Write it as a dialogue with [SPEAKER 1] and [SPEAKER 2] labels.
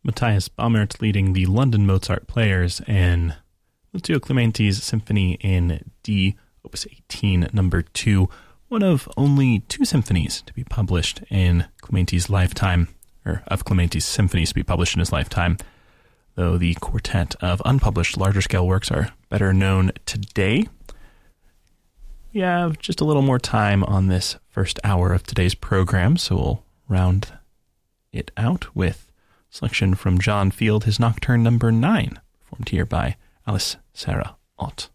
[SPEAKER 1] Matthias Baumert leading the London Mozart Players in Lucio Clementi's Symphony in D, Opus 18, number 2, one of only 2 symphonies to be published in Clementi's lifetime, or of Clementi's symphonies to be published in his lifetime, though the quartet of unpublished larger-scale works are better known today. We have just a little more time on this first hour of today's program, so we'll round it out with a selection from John Field, his Nocturne number 9, performed here by Alice Sarah Ott.